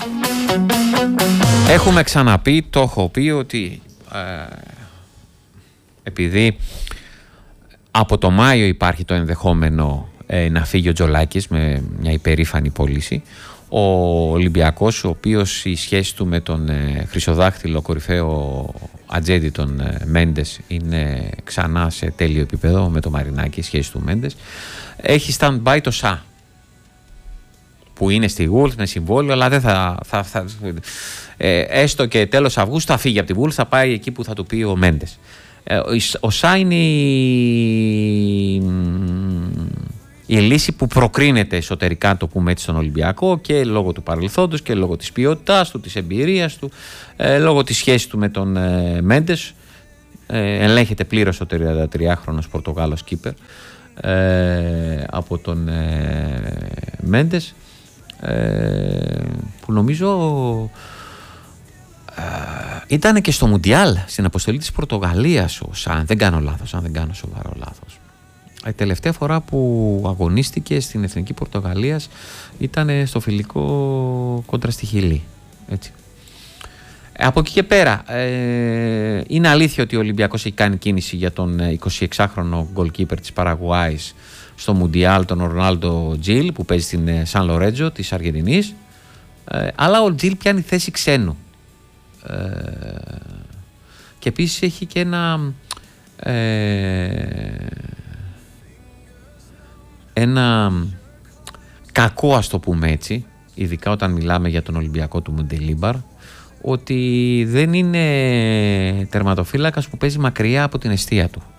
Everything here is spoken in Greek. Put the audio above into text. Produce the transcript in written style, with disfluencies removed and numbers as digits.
Έχουμε ξαναπεί, το έχω πει, ότι επειδή από το Μάιο υπάρχει το ενδεχόμενο να φύγει ο Τζολάκης με μια υπερήφανη πώληση, ο Ολυμπιακός, ο οποίος η σχέση του με τον χρυσοδάχτυλο κορυφαίο ατζέντη τον Μέντες είναι ξανά σε τέλειο επίπεδο με το Μαρινάκη, η σχέση του Μέντες, έχει stand-by το ΣΑ, που είναι στη Wolves με συμβόλαιο, αλλά δεν θα έστω και τέλος Αυγούστου θα φύγει από τη Wolves, θα πάει εκεί που θα του πει ο Μέντες. Ο ΣΑ είναι η λύση που προκρίνεται εσωτερικά, το πούμε έτσι, στον Ολυμπιακό, και λόγω του παρελθόντος και λόγω της ποιότητάς του, της εμπειρίας του, λόγω της σχέσης του με τον Μέντες. Ελέγχεται πλήρως ο 33χρονος Πορτογάλος κίπερ από τον Μέντες, που νομίζω ήταν και στο Μουντιάλ στην αποστολή της Πορτογαλίας, αν δεν κάνω λάθος, αν δεν κάνω σοβαρό λάθος. Η τελευταία φορά που αγωνίστηκε στην Εθνική Πορτογαλίας ήταν στο φιλικό κόντρα στη Χιλή. Έτσι. Από εκεί και πέρα, είναι αλήθεια ότι ο Ολυμπιακός έχει κάνει κίνηση για τον 26χρονο goalkeeper της Παραγουάης στο Μουντιάλ, τον Ρονάλντο Τζιλ, που παίζει στην Σαν Λορέτζο της Αργεντινής, αλλά ο Τζιλ πιάνει θέση ξένου. Και επίσης έχει και ένα κακό, ας το πούμε έτσι, ειδικά όταν μιλάμε για τον Ολυμπιακό του Μοντελίμπαρ, ότι δεν είναι τερματοφύλακας που παίζει μακριά από την εστία του.